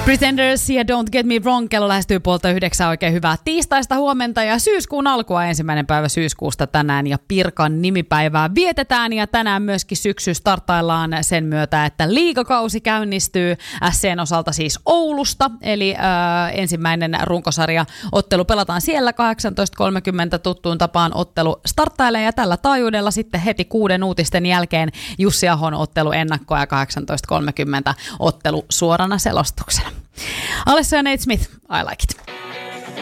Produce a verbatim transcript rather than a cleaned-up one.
Pretenders ja Don't Get Me Wrong, kello lähestyy puolta yhdeksää. Oikein hyvää tiistaista huomenta ja syyskuun alkua, ensimmäinen päivä syyskuusta tänään ja Pirkan nimipäivää vietetään ja tänään myöskin syksy startaillaan sen myötä, että liigakausi käynnistyy S C:n osalta siis Oulusta, eli äh, ensimmäinen runkosarja ottelu pelataan siellä kahdeksantoista kolmekymmentä tuttuun tapaan ottelu starttailee ja tällä taajuudella sitten heti kuuden uutisten jälkeen Jussi Ahon ottelu ennakkoa ja kahdeksantoista kolmekymmentä ottelu suorana selostuksena. Alessa ja Nate Smith, I like it.